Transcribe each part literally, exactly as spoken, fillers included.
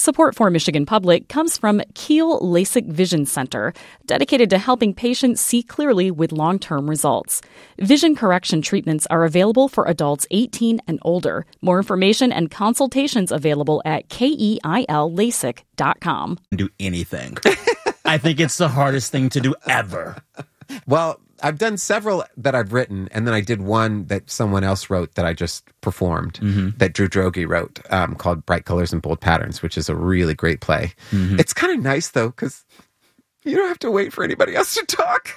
Support for Michigan Public comes from Kiel LASIK Vision Center, dedicated to helping patients see clearly with long-term results. Vision correction treatments are available for adults eighteen and older. More information and consultations available at keil lasik dot com. Do anything. I think it's the hardest thing to do ever. Well, I've done several that I've written, and then I did one that someone else wrote that I just performed, mm-hmm. that Drew Droege wrote, um, called Bright Colors and Bold Patterns, which is a really great play. Mm-hmm. It's kind of nice, though, because you don't have to wait for anybody else to talk.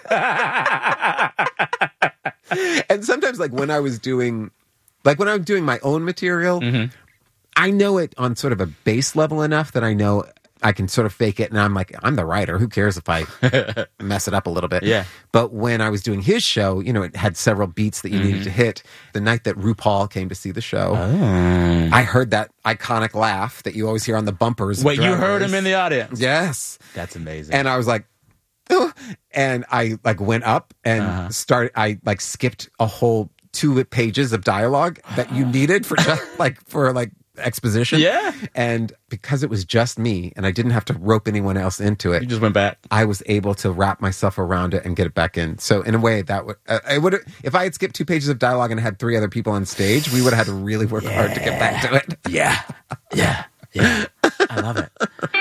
And sometimes, like, when I was doing, like, when I'm doing my own material, mm-hmm. I know it on sort of a base level enough that I know I can sort of fake it, and I'm like, I'm the writer. Who cares if I mess it up a little bit? Yeah. But when I was doing his show, you know, it had several beats that you mm-hmm. needed to hit. The night that RuPaul came to see the show, oh. I heard that iconic laugh that you always hear on the bumpers. Wait, you heard him in the audience? Yes. That's amazing. And I was like, oh. And I like went up and uh-huh. started, I like skipped a whole two pages of dialogue that you needed for just like, for like, exposition. Yeah. And because it was just me and I didn't have to rope anyone else into it, you just went back. I was able to wrap myself around it and get it back in. So in a way, that would uh, I would if I had skipped two pages of dialogue and had three other people on stage, we would have had to really work yeah. hard to get back to it. Yeah. Yeah. Yeah. I love it.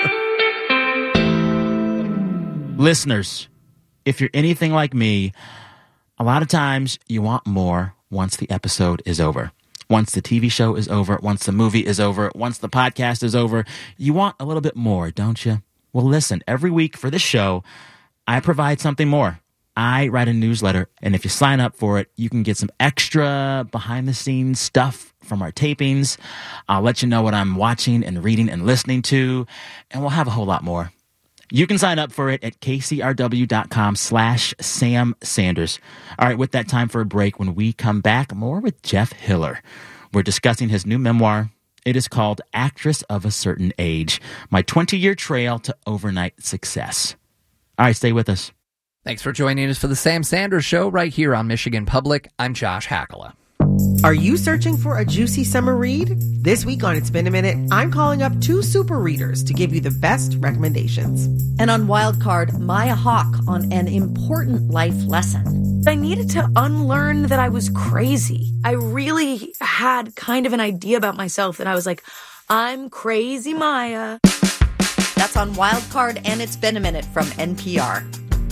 Listeners, if you're anything like me, a lot of times you want more once the episode is over. Once the T V show is over, once the movie is over, once the podcast is over, you want a little bit more, don't you? Well, listen, every week for this show, I provide something more. I write a newsletter, and if you sign up for it, you can get some extra behind-the-scenes stuff from our tapings. I'll let you know what I'm watching and reading and listening to, and we'll have a whole lot more. You can sign up for it at kcrw.com slash Sam Sanders. All right, with that, time for a break. When we come back, more with Jeff Hiller. We're discussing his new memoir. It is called Actress of a Certain Age, My twenty-Year Trail to Overnight Success. All right, stay with us. Thanks for joining us for the Sam Sanders Show right here on Michigan Public. I'm Josh Hakala. Are you searching for a juicy summer read? This week on It's Been a Minute, I'm calling up two super readers to give you the best recommendations. And on Wildcard, Maya Hawke on an important life lesson. I needed to unlearn that I was crazy. I really had kind of an idea about myself that I was like, I'm crazy Maya. That's on Wildcard and It's Been a Minute from N P R.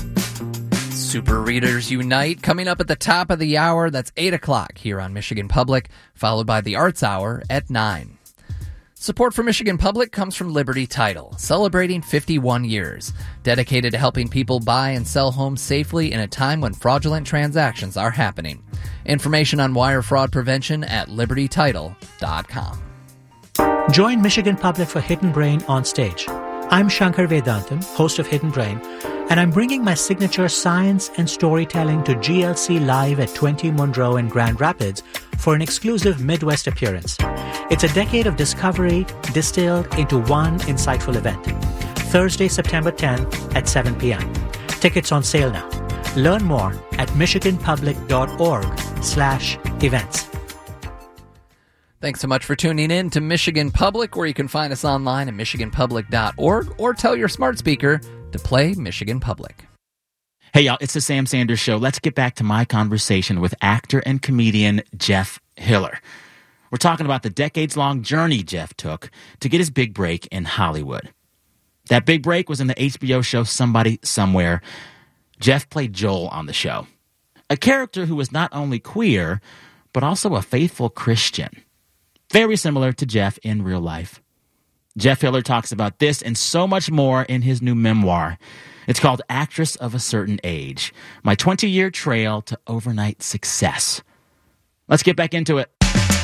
Super Readers Unite coming up at the top of the hour. That's eight o'clock here on Michigan Public, followed by the Arts Hour at nine. Support for Michigan Public comes from Liberty Title, celebrating fifty-one years, dedicated to helping people buy and sell homes safely in a time when fraudulent transactions are happening. Information on wire fraud prevention at liberty title dot com. Join Michigan Public for Hidden Brain on stage. I'm Shankar Vedantam, host of Hidden Brain, and I'm bringing my signature science and storytelling to G L C Live at twenty Monroe in Grand Rapids for an exclusive Midwest appearance. It's a decade of discovery distilled into one insightful event. Thursday, September tenth at seven p.m. Tickets on sale now. Learn more at michiganpublic.org slash events. Thanks so much for tuning in to Michigan Public, where you can find us online at michigan public dot org or tell your smart speaker to play Michigan Public. Hey, y'all, it's the Sam Sanders Show. Let's get back to my conversation with actor and comedian Jeff Hiller. We're talking about the decades-long journey Jeff took to get his big break in Hollywood. That big break was in the H B O show Somebody Somewhere. Jeff played Joel on the show, a character who was not only queer, but also a faithful Christian. Very similar to Jeff in real life. Jeff Hiller talks about this and so much more in his new memoir. It's called Actress of a Certain Age, My twenty-Year Trail to Overnight Success. Let's get back into it.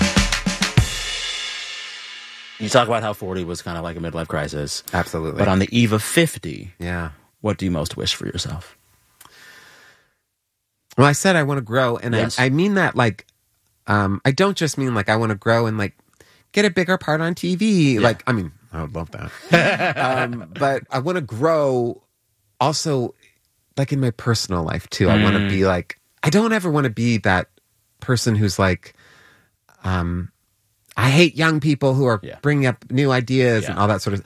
You talk about how forty was kind of like a midlife crisis. Absolutely. But on the eve of fifty, yeah, what do you most wish for yourself? Well, I said I want to grow, and yes. I, I mean that like, um, I don't just mean like I want to grow and like get a bigger part on T V. Yeah. Like, I mean, I would love that. um, but I want to grow also like in my personal life too. Mm. I want to be like, I don't ever want to be that person who's like, um, I hate young people who are yeah. bringing up new ideas yeah. and all that sort of.